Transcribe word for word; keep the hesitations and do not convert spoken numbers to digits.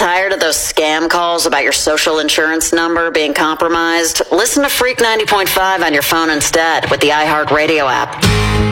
Tired of those scam calls about your social insurance number being compromised? Listen to Freak ninety point five on your phone instead with the iHeartRadio app.